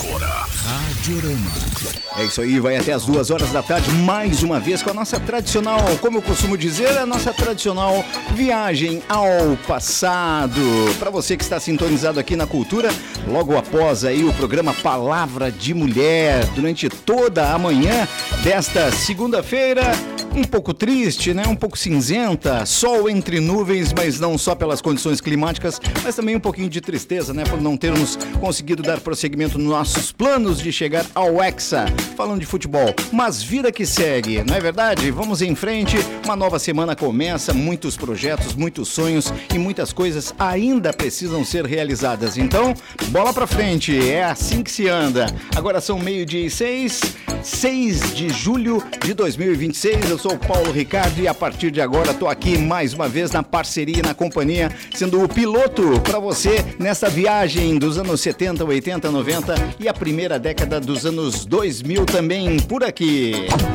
Agora, Radiorama. É isso aí, vai até as 2 horas da tarde, mais uma vez com a nossa tradicional, como eu costumo dizer, a nossa tradicional viagem ao passado. Para você que está sintonizado aqui na Cultura, logo após aí o programa Palavra de Mulher, durante toda a manhã desta segunda-feira, um pouco triste, né? Um pouco cinzenta, sol entre nuvens, mas não só pelas condições climáticas, mas também um pouquinho de tristeza, né? Por não termos conseguido dar prosseguimento nos nossos planos de chegar ao Hexa, falando de futebol. Mas vida que segue, não é verdade? Vamos em frente, uma nova semana começa, muitos projetos, muitos sonhos e muitas coisas ainda precisam ser realizadas. Então, bola pra frente, é assim que se anda. Agora são 12:06, 6 de julho de 2026, eu sou o Paulo Ricardo e a partir de agora tô aqui mais uma vez na parceria e na companhia, sendo o piloto para você nessa viagem dos anos 70, 80, 90 e a primeira década dos anos 2000 também por aqui.